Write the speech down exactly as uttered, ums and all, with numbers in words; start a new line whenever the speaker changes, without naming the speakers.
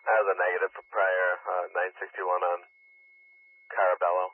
I was a negative for prior, uh, nine sixty-one on Carabello.